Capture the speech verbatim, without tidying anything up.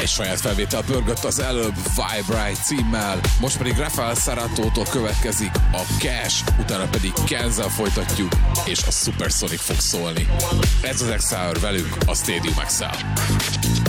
saját felvétel pörgött az előbb Vibrite címmel, most pedig Rafael Ceratótól következik a Cash, utána pedig Kenzel folytatjuk, és a Supersonic fog szólni. Ez az Exile velünk a Stadium Exile.